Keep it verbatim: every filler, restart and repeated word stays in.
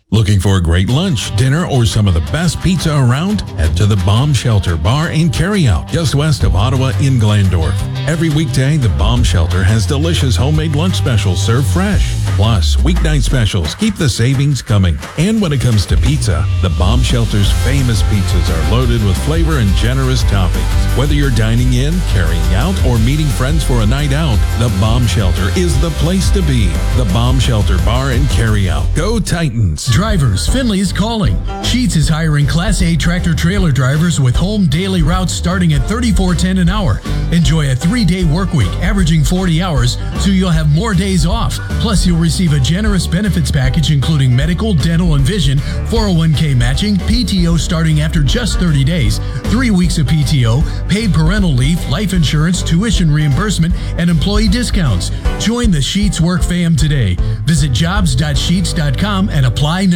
Looking for a great lunch, dinner, or some of the best pizza around? Head to the Bomb Shelter Bar and Carryout, just west of Ottawa in Glandorf. Every weekday, the Bomb Shelter has delicious homemade lunch specials served fresh. Plus, weeknight specials keep the savings coming. And when it comes to pizza, the Bomb Shelter's famous pizzas are loaded with flavor and generous toppings. Whether you're dining in, carrying out, or meeting friends for a night out, the Bomb Shelter is the place to be. The Bomb Shelter Bar and Carryout. Go Titans! Drivers, Finley is calling. Sheets is hiring Class A tractor-trailer drivers with home daily routes starting at thirty-four ten an hour. Enjoy a three-day work week averaging forty hours, so you'll have more days off. Plus, you'll receive a generous benefits package including medical, dental, and vision, four oh one k matching, P T O starting after just thirty days, three weeks of P T O, paid parental leave, life insurance, tuition reimbursement, and employee discounts. Join the Sheets Work fam today. Visit jobs dot sheets dot com and apply now.